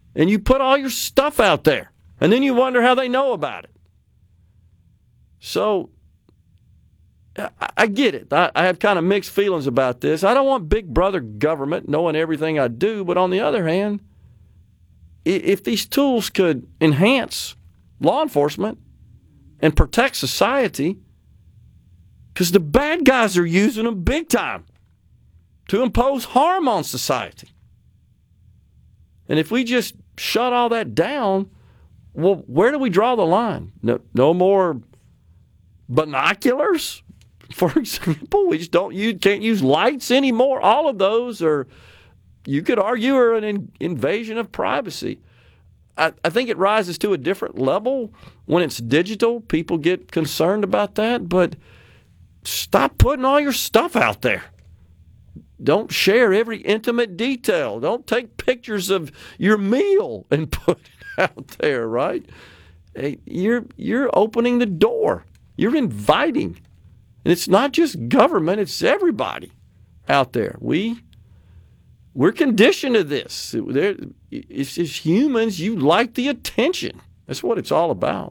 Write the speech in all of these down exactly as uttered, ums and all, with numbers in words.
and you put all your stuff out there, and then you wonder how they know about it. So I, I get it. I, I have kind of mixed feelings about this. I don't want big brother government knowing everything I do, but on the other hand, if these tools could enhance law enforcement and protect society, because the bad guys are using them big time to impose harm on society. And if we just shut all that down, well, where do we draw the line? No, no more binoculars, for example. We just don't use, can't use lights anymore. All of those are, you could argue, are an in, invasion of privacy. I, I think it rises to a different level when it's digital. People get concerned about that, but stop putting all your stuff out there. Don't share every intimate detail. Don't take pictures of your meal and put it out there, right? Hey, you're you're opening the door. You're inviting. And it's not just government, it's everybody out there. We we're conditioned to this. There, it's just humans, you like the attention. That's what it's all about.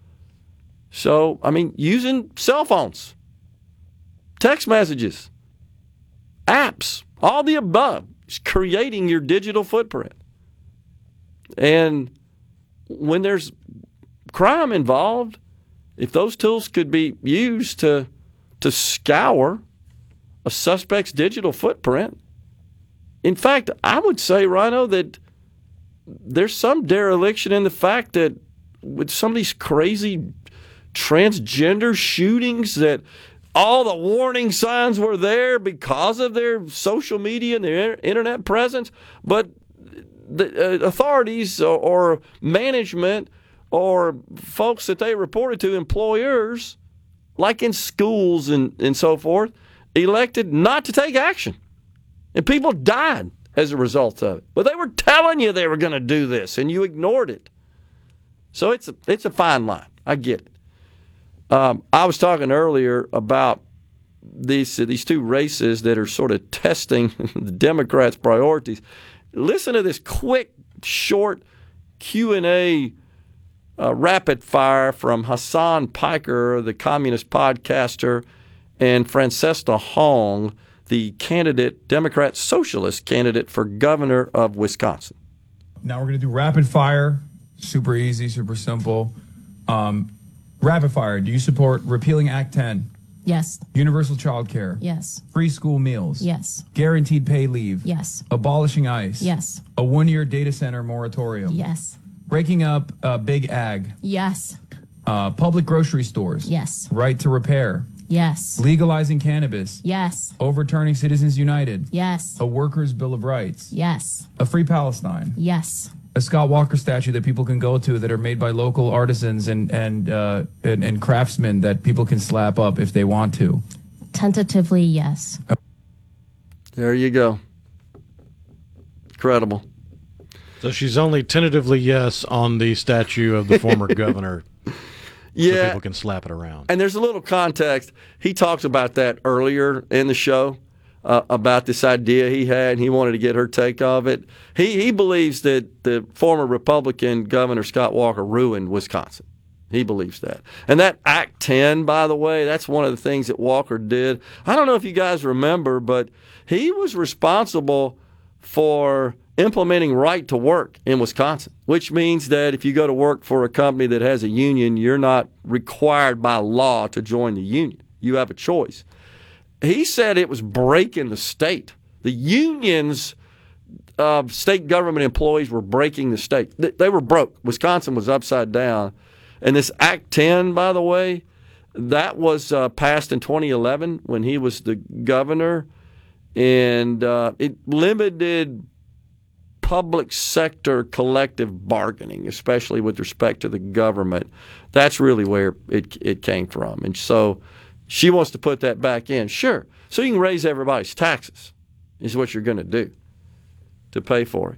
So, I mean, using cell phones, text messages, apps, all the above is creating your digital footprint. And when there's crime involved, if those tools could be used to to scour a suspect's digital footprint, in fact, I would say, Rhino, that there's some dereliction in the fact that with some of these crazy transgender shootings that all the warning signs were there because of their social media and their internet presence, but the uh, authorities or, or management or folks that they reported to, employers, like in schools and, and so forth, elected not to take action. And people died as a result of it. But they were telling you they were going to do this, and you ignored it. So it's a, it's a fine line. I get it. Um, I was talking earlier about these uh, these two races that are sort of testing the Democrats' priorities. Listen to this quick, short Q and A uh, rapid fire from Hassan Piker, the communist podcaster, and Francesca Hong, the candidate, Democrat socialist candidate for governor of Wisconsin. Now we're going to do rapid fire. Super easy, super simple. Um, rapid fire. Do you support repealing Act ten? Yes. Universal child care? Yes. Free school meals? Yes. Guaranteed paid leave? Yes. Abolishing ICE? Yes. A one-year data center moratorium? Yes. Breaking up uh, big ag? Yes. Uh, public grocery stores? Yes. Right to repair? Yes. Legalizing cannabis? Yes. Overturning Citizens United? Yes. A workers' bill of rights? Yes. A free Palestine? Yes. A Scott Walker statue that people can go to that are made by local artisans and and, uh, and and craftsmen that people can slap up if they want to. Tentatively, yes. There you go. Incredible. So she's only tentatively yes on the statue of the former governor. Yeah. So people can slap it around. And there's a little context. He talks about that earlier in the show. Uh, about this idea he had, and he wanted to get her take of it. He he believes that the former Republican Governor Scott Walker ruined Wisconsin. He believes that. And that Act ten, by the way, that's one of the things that Walker did. I don't know if you guys remember, but he was responsible for implementing right to work in Wisconsin, which means that if you go to work for a company that has a union, you're not required by law to join the union. You have a choice. He said it was breaking the state. The unions of state government employees were breaking the state. They were broke. Wisconsin was upside down. And this Act ten, by the way, that was uh, passed in twenty eleven when he was the governor. And uh, it limited public sector collective bargaining, especially with respect to the government. That's really where it it came from. And so she wants to put that back in. Sure. So you can raise everybody's taxes is what you're going to do to pay for it.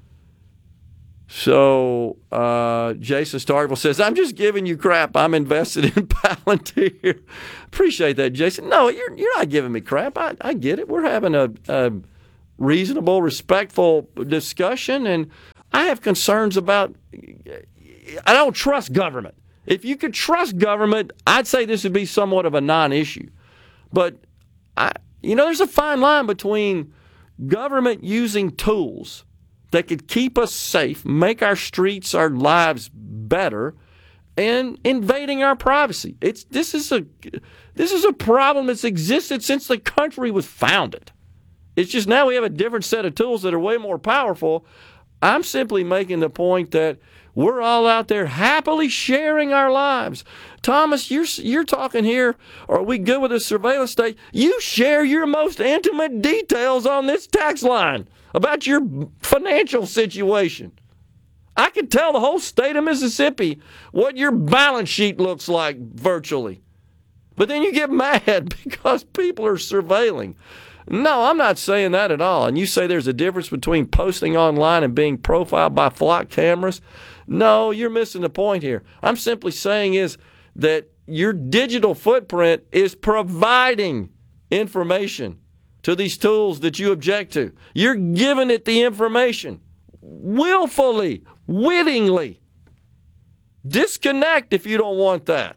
So uh, Jason Starkville says, I'm just giving you crap. I'm invested in Palantir. Appreciate that, Jason. No, you're you're not giving me crap. I, I get it. We're having a, a reasonable, respectful discussion. And I have concerns about, I don't trust government. If you could trust government, I'd say this would be somewhat of a non-issue. But, I, you know, there's a fine line between government using tools that could keep us safe, make our streets, our lives better, and invading our privacy. It's this is a this is a problem that's existed since the country was founded. It's just now we have a different set of tools that are way more powerful. I'm simply making the point that we're all out there happily sharing our lives. Thomas, you're you're talking here, are we good with a surveillance state? You share your most intimate details on this tax line about your financial situation. I can tell the whole state of Mississippi what your balance sheet looks like virtually. But then you get mad because people are surveilling. No, I'm not saying that at all. And you say there's a difference between posting online and being profiled by flock cameras. No, you're missing the point here. I'm simply saying is that your digital footprint is providing information to these tools that you object to. You're giving it the information willfully, wittingly. Disconnect if you don't want that.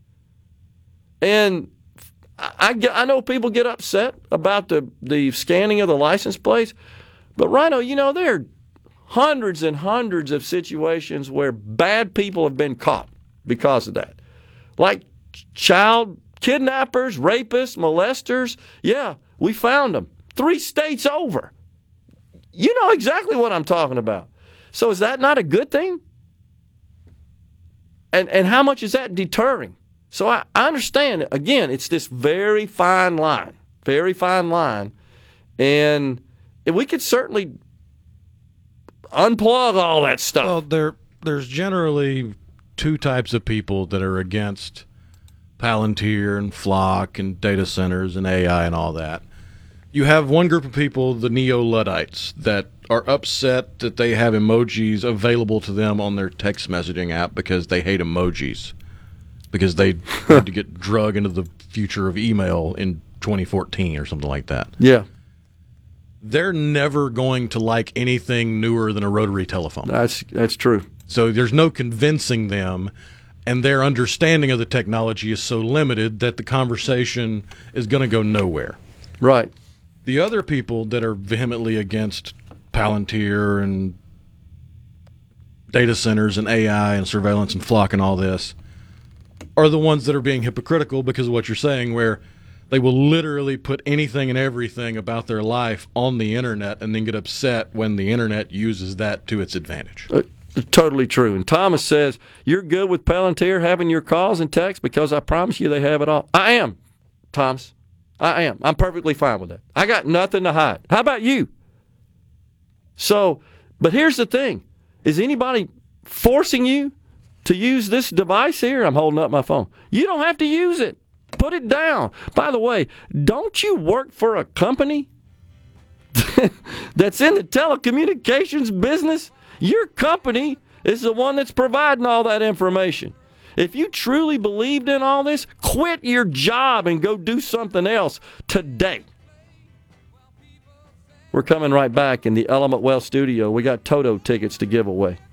And I, I know people get upset about the, the scanning of the license plates, but Rhino, you know, there are hundreds and hundreds of situations where bad people have been caught because of that. Like child kidnappers, rapists, molesters. Yeah, we found them. Three states over. You know exactly what I'm talking about. So is that not a good thing? And and how much is that deterring? So I, I understand, again, it's this very fine line, very fine line. And we could certainly unplug all that stuff. Well, there there's generally two types of people that are against Palantir and Flock and data centers and A I and all that. You have one group of people, the neo-Luddites, that are upset that they have emojis available to them on their text messaging app because they hate emojis, because they had to get drug into the future of email in twenty fourteen or something like that. Yeah. They're never going to like anything newer than a rotary telephone. That's that's true. So there's no convincing them, and their understanding of the technology is so limited that the conversation is going to go nowhere. Right. The other people that are vehemently against Palantir and data centers and A I and surveillance and Flock and all this are the ones that are being hypocritical because of what you're saying, where they will literally put anything and everything about their life on the internet and then get upset when the internet uses that to its advantage. Uh, totally true. And Thomas says, you're good with Palantir having your calls and texts because I promise you they have it all. I am, Thomas. I am. I'm perfectly fine with that. I got nothing to hide. How about you? So, but here's the thing. Is anybody forcing you to use this device here? I'm holding up my phone. You don't have to use it. Put it down. By the way, don't you work for a company that's in the telecommunications business? Your company is the one that's providing all that information. If you truly believed in all this, quit your job and go do something else today. We're coming right back in the Element Wealth studio. We got Toto tickets to give away.